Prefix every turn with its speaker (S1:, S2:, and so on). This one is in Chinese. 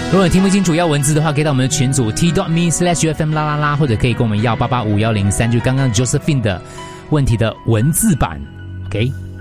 S1: 如果你听不清楚要文字的话，可以到我们的群组 t.me/UFM 啦啦啦，或者可以跟我们要8851003，就刚刚 Josephine 的问题的文字版。OK。